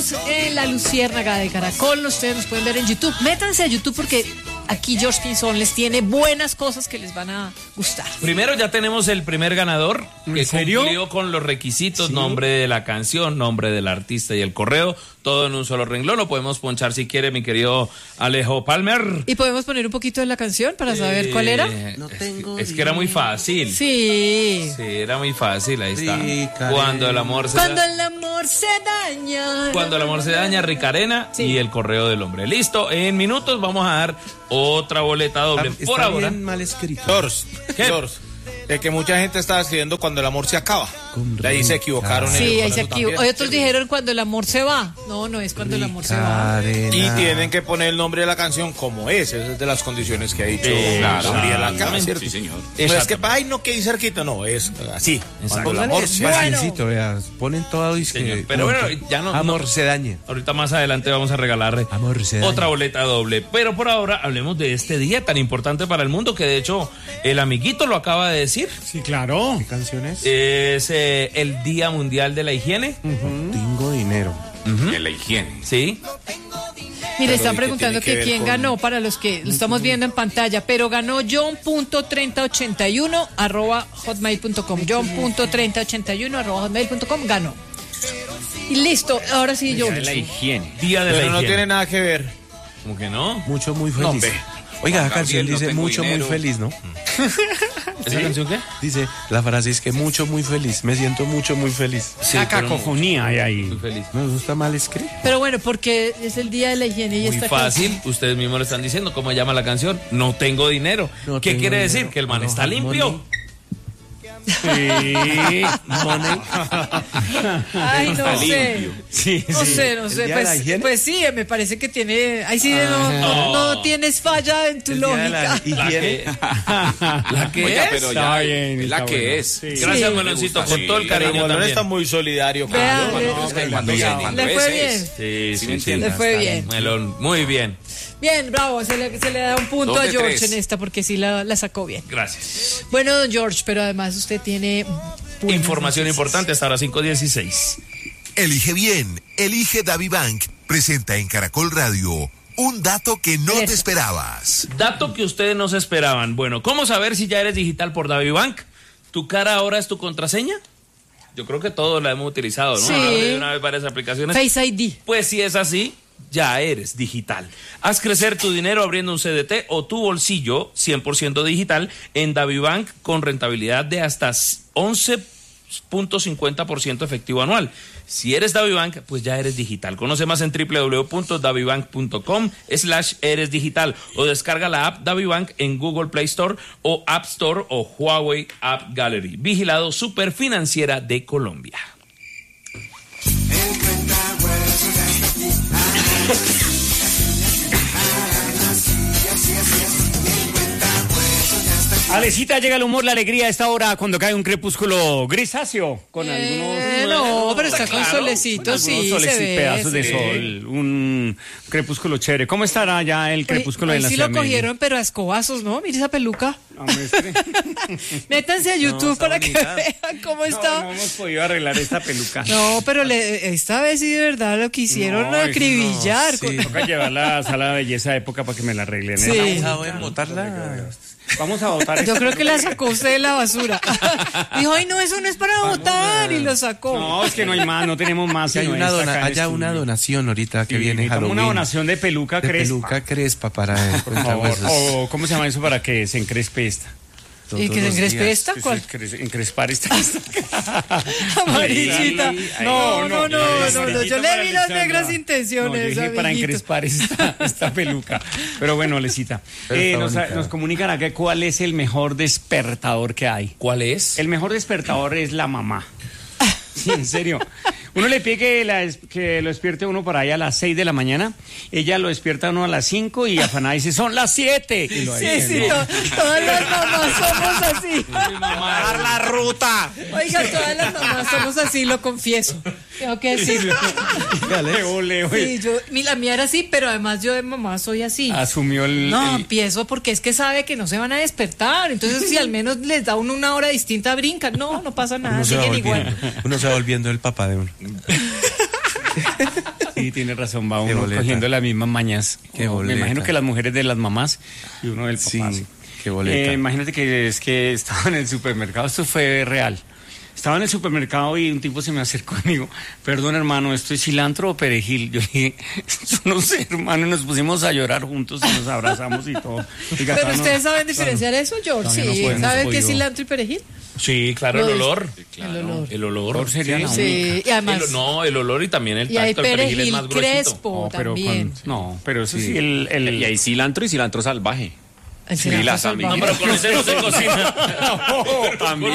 Estamos en La Luciérnaga de Caracol. Ustedes nos pueden ver en YouTube. Métanse a YouTube porque aquí George Pinzón les tiene buenas cosas que les van a gustar. Primero ya tenemos el primer ganador que cumplió con los requisitos, sí. Nombre de la canción, nombre del artista y el correo, todo en un solo renglón. Lo podemos ponchar si quiere, mi querido Alejo Palmer. ¿Y podemos poner un poquito de la canción para saber cuál era? Es que era muy fácil. Sí. Sí, era muy fácil, ahí está. Cuando el amor se daña. Cuando el amor se daña, Ricarena, sí. Y el correo del hombre. Listo, en minutos vamos a dar otra boleta doble. Está por ahora. Bien mal escrito. George, de que mucha gente estaba escribiendo cuando el amor se acaba. De ahí se equivocaron. Sí, ahí se equivocaron. Otros dijeron cuando el amor se va. No es cuando el amor se va. Y tienen que poner el nombre de la canción como es. Esa es de las condiciones que ha dicho Gabriela acá, ¿cierto? Sí, señor. No es que, ay, no, que ir cerquita. No, es así. Cuando el amor se daña. Ponen todo y que... Pero bueno, ya no... Amor se daña. Ahorita más adelante vamos a regalarle otra boleta doble. Pero por ahora hablemos de este día tan importante para el mundo que de hecho el amiguito lo acaba de decir. Sí, claro. ¿Qué canción es? Es el Día Mundial de la Higiene. Tengo dinero. De la higiene. Sí. Mire, están preguntando que quién ganó para los que lo estamos viendo en pantalla, pero ganó john.3081@hotmail.com. john.3081@hotmail.com ganó. Y listo, ahora sí yo. Día de la higiene. Día de pero la higiene. No tiene nada que ver. ¿Cómo que no? Mucho, muy feliz. No, oiga, la canción dice mucho, muy feliz, ¿no? ¿Esa canción qué? Dice, la frase es que mucho, muy feliz. Me siento mucho, muy feliz. Sí, la cacofonía hay ahí. Muy feliz. Me gusta mal escrito. Pero bueno, porque es el Día de la Higiene y muy esta fácil, canción. Ustedes mismos le están diciendo cómo llama la canción. No tengo dinero. ¿Qué quiere decir? Que el man está limpio. Sí, Money. Ay, no sé. Sí, no sé. Pues sí, me parece que tiene. Ahí sí no tienes falla en tu lógica. La que Oiga, es. pero está ya bien, la está que bueno. es. Sí. Gracias, Meloncito, con todo el cariño Melón también. está muy solidario. Le fue bien. Sí. Le fue bien. Melón, muy bien. Bien, bravo, se le da un punto a George en esta porque sí la sacó bien. Gracias. Bueno, don George, pero además usted tiene información importante hasta ahora 5:16. Elige bien, elige DaviBank. Presenta en Caracol Radio un dato que no te esperabas. Dato que ustedes no se esperaban. Bueno, ¿cómo saber si ya eres digital por DaviBank? ¿Tu cara ahora es tu contraseña? Yo creo que todos la hemos utilizado, ¿no? Sí. De una vez varias aplicaciones. Face ID. Pues si es así, ya eres digital. Haz crecer tu dinero abriendo un CDT o tu bolsillo 100% digital en DaviBank con rentabilidad de hasta 11.50% efectivo anual. Si eres DaviBank, pues ya eres digital. Conoce más en www.davibank.com/eres digital o descarga la app DaviBank en Google Play Store o App Store o Huawei App Gallery. Vigilado Superfinanciera de Colombia. Alecita, llega el humor, la alegría a esta hora cuando cae un crepúsculo grisáceo con algunos... No, pero está con solecito, sí, soles se y ve. pedazos de sol, un crepúsculo chévere. ¿Cómo estará ya el crepúsculo en la sí Ciudad lo de Medellín? cogieron, pero a escobazos, ¿no? Mire esa peluca. Hombre, Métanse a YouTube para que vean cómo está. No hemos podido arreglar esta peluca. No, pero esta vez sí de verdad lo quisieron acribillar. Sí. Toca llevarla a sala de belleza de época para que me la arreglen. Sí. Vamos a votar. Yo creo que la sacó usted de la basura. Dijo, ay, no, eso no es para votar. Y lo sacó. No, es que no hay más, no tenemos más. Hay una donación ahorita que viene Halloween. Una donación de peluca crespa. Peluca crespa para... Por favor. O, ¿cómo se llama eso para que se encrespe esta? ¿Y que se encrespe esta? ¿Cuál? Encrespar esta. Amarillita. No. Yo le vi las negras intenciones. No, para encrespar esta peluca. Pero bueno, Alecita. Nos comunican acá cuál es el mejor despertador que hay. ¿Cuál es? El mejor despertador es la mamá. Sí, en serio. Uno le pide que lo despierte uno por ahí a las 6 de la mañana. Ella lo despierta a uno a las 5 y afanada dice, son las 7. Sí, todas las mamás somos así. Dar la ruta. Oiga, todas las mamás somos así, lo confieso. Tengo que decirlo. Sí, la mía era así, pero además yo de mamá soy así. Asumió empiezo porque es que sabe que no se van a despertar. Entonces, si al menos les da uno una hora distinta, brincan. No pasa nada, siguen igual. Uno se va volviendo el papá de uno. Sí, tiene razón, va uno cogiendo las mismas mañas. Qué boleta. Me imagino que las mujeres de las mamás y uno del papá. Sí, qué boleta. Imagínate que estaba en el supermercado, esto fue real. Estaba en el supermercado y un tipo se me acercó y me dijo, perdón hermano, ¿esto es cilantro o perejil? Yo le dije, no sé hermano, y nos pusimos a llorar juntos y nos abrazamos y todo. Pero ustedes saben diferenciar eso, George, sí, ¿saben qué es cilantro y perejil? Sí, claro, el olor. El olor. El olor sería la única. Sí, y además... el olor y también el Y hay tacto, el perejil es perejil más gruesito. crespo también. Pero eso sí, Y hay cilantro y cilantro salvaje. El cilantro salvaje. No, pero con ese no se cocina. También.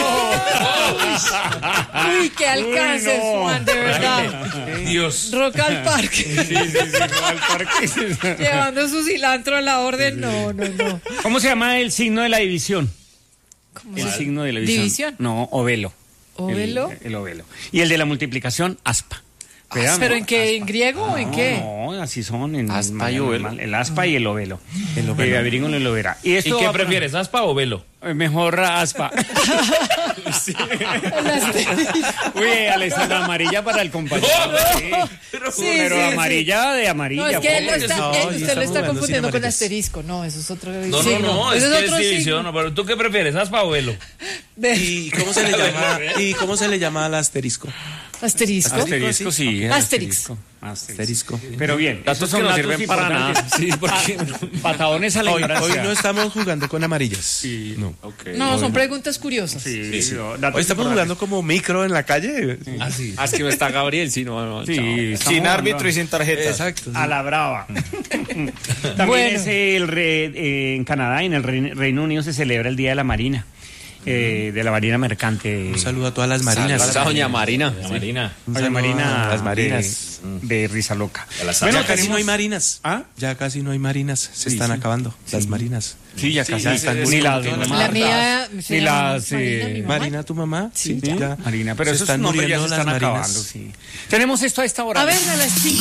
Uy, qué alcance, Juan, de verdad. Dios. Rock al parque. Sí, al parque. Llevando su cilantro a la orden, no. ¿Cómo se llama el signo de la división? El signo de la división. ¿División? No, ovelo. ¿Ovelo? El ovelo. Y el de la multiplicación, aspa. ¿Pero en qué? ¿En griego o en qué? No, así son. En Aspa y ovelo. El aspa y el ovelo. Averíguenlo y lo verá. ¿Y qué prefieres, aspa o velo? Mejor aspa. Uy, Alessandra, amarilla para el compañero. Pero amarilla de amarilla. No, es que usted lo está confundiendo con asterisco. No, eso es otro No, es que es división. No, pero ¿tú qué prefieres, aspa o velo? ¿Y cómo se le llama al asterisco? Asterisco. Asterisco, sí. Asterisco. Pero bien, Datos que no sirven para nada. Sí, porque patadones a la ignorancia. hoy no estamos jugando con amarillas. Sí. No. Okay. No, son preguntas curiosas. Sí. Hoy estamos jugando como micro en la calle. Sí. Es que no está Gabriel, no. Sí, Sin árbitro y sin tarjeta. Exacto. A la brava. También es en Canadá, en el Reino Unido, se celebra el Día de la Marina. De la Marina Mercante. Un saludo a todas las marinas. Saludos a doña Marina. Doña Marina. Las marinas. De Risa Loca. Ya casi no hay marinas. Ya casi no hay marinas. Se están acabando las marinas. Sí, ya casi. Ni la mía ni la Marina, tu mamá. Sí, ya. Marina, pero se esos están nombres ya muriendo se están las marinas. acabando, sí. Tenemos esto a esta hora. A ver, a las 5.